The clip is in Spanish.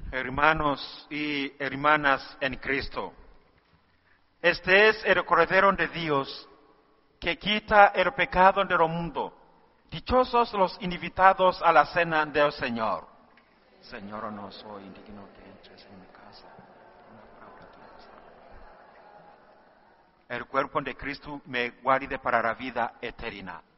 Hermanos y hermanas en Cristo, este es el Cordero de Dios que quita el pecado del mundo. Dichosos los invitados a la cena del Señor. Señor, no soy indigno que entres en mi casa. El cuerpo de Cristo me guarde para la vida eterna.